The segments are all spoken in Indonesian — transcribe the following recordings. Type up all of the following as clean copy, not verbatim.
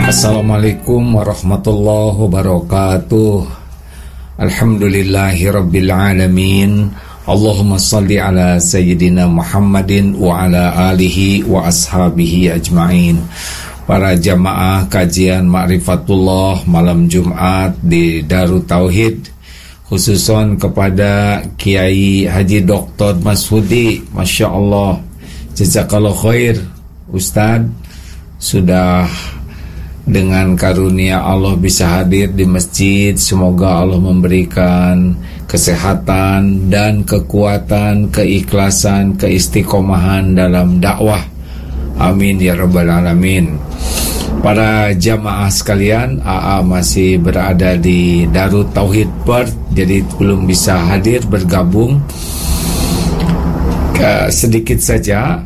Assalamualaikum warahmatullahi wabarakatuh. Alhamdulillahirabbil alamin. Allahumma salli ala sayyidina Muhammadin wa ala alihi wa ashabihi ajma'in. Para jamaah kajian Ma'rifatullah malam Jumat di Darut Tauhid, khususon kepada Kiai Haji Dr. Masudi, Masya Allah, jazakallah khair Ustadz, sudah dengan karunia Allah bisa hadir di masjid. Semoga Allah memberikan kesehatan dan kekuatan, keikhlasan, keistiqomahan dalam dakwah. Amin ya rabbal alamin. Para jamaah sekalian, AA masih berada di Darut Tauhid Perth, jadi belum bisa hadir bergabung. Sedikit saja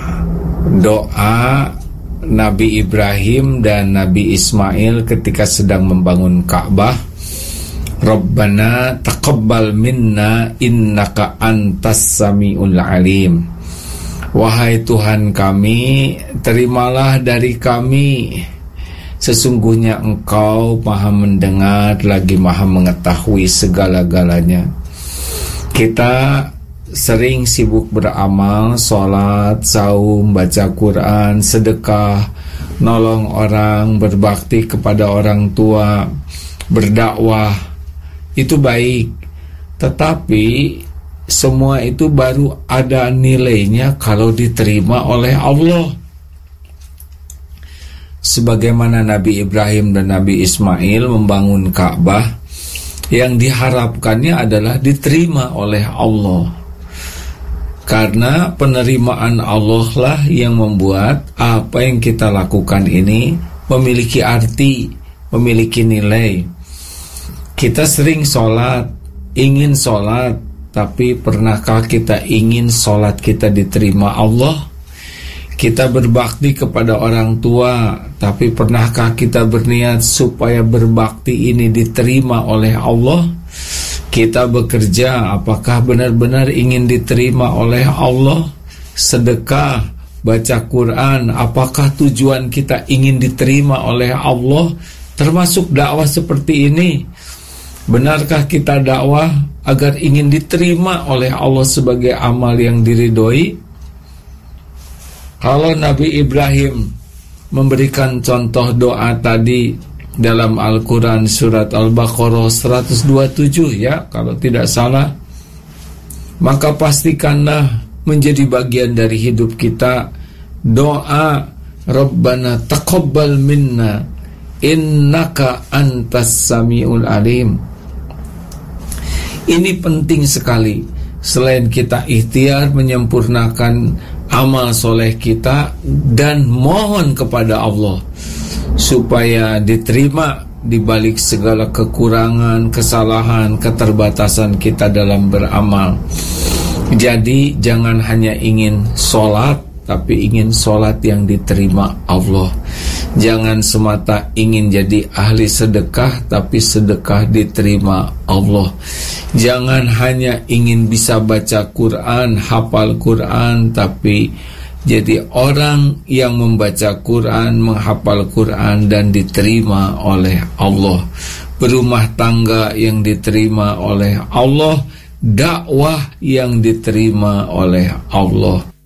doa Nabi Ibrahim dan Nabi Ismail ketika sedang membangun Ka'bah. Rabbana taqabbal minna innaka antas samiul alim. Wahai Tuhan kami, terimalah dari kami, sesungguhnya Engkau maha mendengar lagi maha mengetahui segala-galanya. Kita sering sibuk beramal, sholat, saum, baca Quran, sedekah, nolong orang, berbakti kepada orang tua, berdakwah. Itu baik, tetapi semua itu baru ada nilainya kalau diterima oleh Allah. Sebagaimana Nabi Ibrahim dan Nabi Ismail membangun Ka'bah, yang diharapkannya adalah diterima oleh Allah. Karena penerimaan Allah lah yang membuat apa yang kita lakukan ini memiliki arti, memiliki nilai. Kita sering sholat, ingin sholat, tapi pernahkah kita ingin sholat kita diterima Allah? Kita berbakti kepada orang tua, tapi pernahkah kita berniat supaya berbakti ini diterima oleh Allah? Kita bekerja, apakah benar-benar ingin diterima oleh Allah? Sedekah, baca Quran, apakah tujuan kita ingin diterima oleh Allah? Termasuk dakwah seperti ini, benarkah kita dakwah agar ingin diterima oleh Allah sebagai amal yang diridhoi? Kalau Nabi Ibrahim memberikan contoh doa tadi dalam Al-Quran surat Al-Baqarah 127 ya, kalau tidak salah, maka pastikanlah menjadi bagian dari hidup kita doa Rabbana taqabbal minna innaka antas samiul alim. Ini penting sekali. Selain kita ikhtiar menyempurnakan amal soleh kita dan mohon kepada Allah supaya diterima di balik segala kekurangan, kesalahan, keterbatasan kita dalam beramal. Jadi jangan hanya ingin sholat, tapi ingin sholat yang diterima Allah. Jangan semata ingin jadi ahli sedekah, tapi sedekah diterima Allah. Jangan hanya ingin bisa baca Quran, hafal Quran, tapi jadi orang yang membaca Quran, menghafal Quran dan diterima oleh Allah. Berumah tangga yang diterima oleh Allah, dakwah yang diterima oleh Allah.